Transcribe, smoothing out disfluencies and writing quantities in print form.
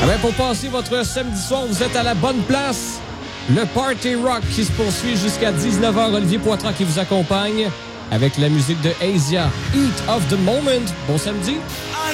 Ouais, pour passer votre samedi soir, vous êtes à la bonne place. Le Party Rock qui se poursuit jusqu'à 19h. Olivier Poitras qui vous accompagne avec la musique de Asia, Heat of the Moment. Bon samedi.